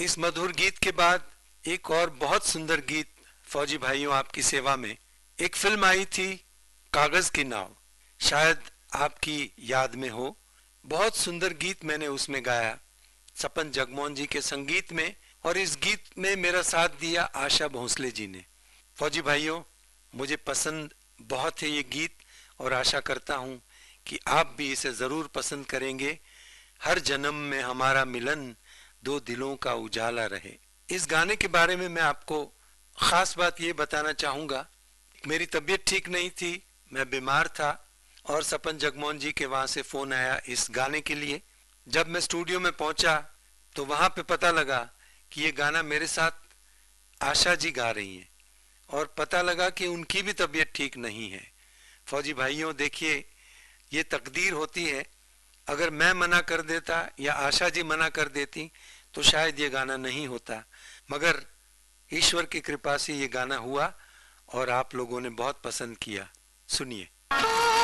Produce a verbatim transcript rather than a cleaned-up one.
इस मधुर गीत के बाद एक और बहुत सुंदर गीत फौजी भाइयों आपकी सेवा में। एक फिल्म आई थी कागज की नाव, शायद आपकी याद में हो। बहुत सुंदर गीत मैंने उसमें गाया सपन जगमोहन जी के संगीत में, और इस गीत में मेरा साथ दिया आशा भोसले जी ने। फौजी भाइयों, मुझे पसंद बहुत है ये गीत और आशा करता हूँ कि आप भी इसे ज़रूर पसंद करेंगे। हर जन्म में हमारा मिलन, दो दिलों का उजाला रहे। इस गाने के बारे में मैं आपको ख़ास बात ये बताना चाहूँगा, मेरी तबीयत ठीक नहीं थी, मैं बीमार था और सपन जगमोहन जी के वहाँ से फ़ोन आया इस गाने के लिए। जब मैं स्टूडियो में पहुँचा तो वहाँ पे पता लगा कि ये गाना मेरे साथ आशा जी गा रही हैं, और पता लगा कि उनकी भी तबीयत ठीक नहीं है। फौजी भाइयों, देखिए ये तकदीर होती है। अगर मैं मना कर देता या आशा जी मना कर देती तो शायद ये गाना नहीं होता, मगर ईश्वर की कृपा से ये गाना हुआ और आप लोगों ने बहुत पसंद किया। सुनिए।